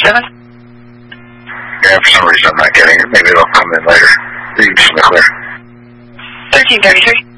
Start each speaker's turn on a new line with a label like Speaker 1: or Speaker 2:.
Speaker 1: 1311?
Speaker 2: Yeah, for some reason I'm not getting it. Maybe it'll come in later. You can just clear.
Speaker 1: 1333.